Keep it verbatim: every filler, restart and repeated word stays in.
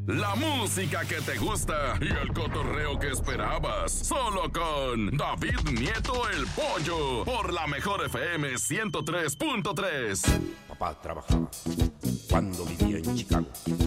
La música que te gusta y el cotorreo que esperabas. Solo con David Nieto el Pollo. Por la Mejor F M ciento tres punto tres. Papá trabajaba cuando vivía en Chicago.